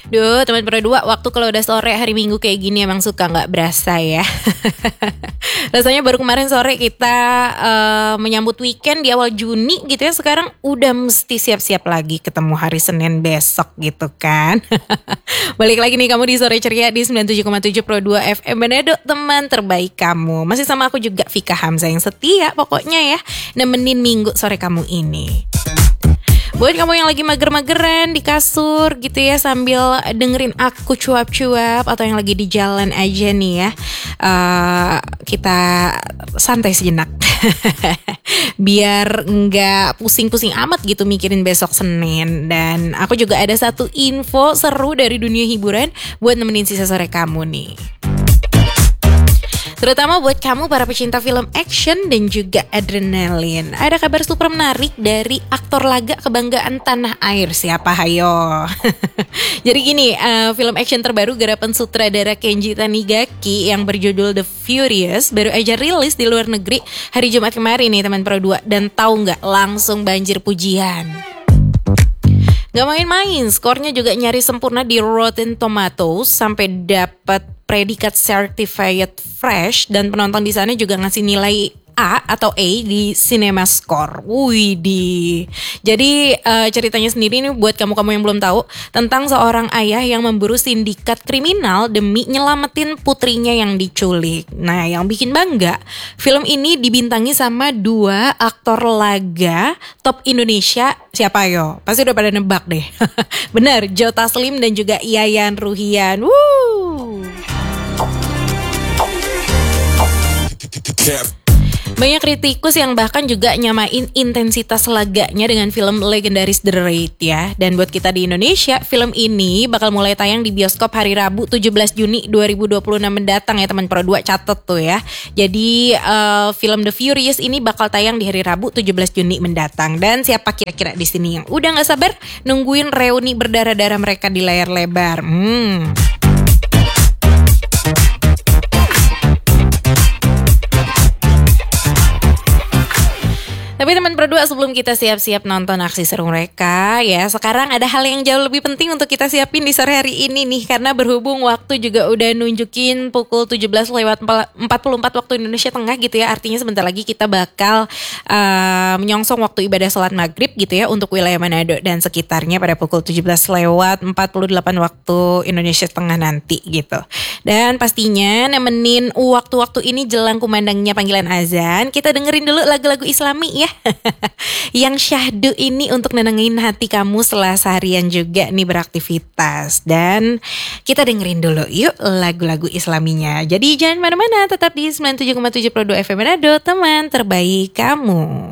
Duh, teman berdua, waktu kalau udah sore hari Minggu kayak gini emang suka nggak berasa ya. Rasanya baru kemarin sore kita menyambut weekend di awal Juni gitu ya. Sekarang udah mesti siap-siap lagi ketemu hari Senin besok gitu kan. Balik lagi nih kamu di Sore Ceria di 97,7 Pro 2 FM Manado, teman terbaik kamu. Masih sama aku juga Vika Hamzah yang setia pokoknya ya, nemenin minggu sore kamu ini. Buat kamu yang lagi mager-mageran di kasur gitu ya, sambil dengerin aku cuap-cuap, atau yang lagi di jalan aja nih ya, kita santai sejenak. Biar nggak pusing-pusing amat gitu mikirin besok Senin. Dan aku juga ada satu info seru dari dunia hiburan buat nemenin sisa sore kamu nih. Terutama buat kamu para pecinta film action dan juga adrenalin. Ada kabar super menarik dari aktor laga kebanggaan tanah air. Siapa hayo? Jadi gini, film action terbaru garapan sutradara Kenji Tanigaki yang berjudul The Furious baru aja rilis di luar negeri hari Jumat kemarin nih teman Pro 2. Dan tahu nggak, langsung banjir pujian. Gak main-main, skornya juga nyaris sempurna di Rotten Tomatoes sampai dapat predikat certified fresh, dan penonton di sana juga ngasih nilai A atau A di CinemaScore. Widih. Jadi ceritanya sendiri nih buat kamu-kamu yang belum tahu, tentang seorang ayah yang memburu sindikat kriminal demi nyelamatin putrinya yang diculik. Nah, yang bikin bangga, film ini dibintangi sama dua aktor laga top Indonesia. Siapa yo? Pasti udah pada nebak deh. Bener, Joe Taslim dan juga Yayan Ruhian. Woo! Banyak kritikus yang bahkan juga nyamain intensitas laganya dengan film legendaris The Raid ya. Dan buat kita di Indonesia, film ini bakal mulai tayang di bioskop hari Rabu 17 Juni 2026 mendatang ya teman Pro 2, catet tuh ya. Jadi film The Furious ini bakal tayang di hari Rabu 17 Juni mendatang. Dan siapa kira-kira di sini yang udah gak sabar nungguin reuni berdarah-darah mereka di layar lebar? Tapi teman berdua, sebelum kita siap-siap nonton aksi seru mereka ya, sekarang ada hal yang jauh lebih penting untuk kita siapin di sore hari ini nih. Karena berhubung waktu juga udah nunjukin pukul 17:44 waktu Indonesia Tengah gitu ya. Artinya sebentar lagi kita bakal menyongsong waktu ibadah sholat maghrib gitu ya untuk wilayah Manado dan sekitarnya pada pukul 17:48 waktu Indonesia Tengah nanti gitu. Dan pastinya nemenin waktu-waktu ini jelang kumandangnya panggilan azan, kita dengerin dulu lagu-lagu Islami ya. Yang syahdu ini untuk nenangin hati kamu setelah seharian juga nih beraktivitas. Dan kita dengerin dulu yuk lagu-lagu Islaminya. Jadi jangan mana-mana, tetap di 97,7 Pro 2 FM Manado, teman terbaik kamu.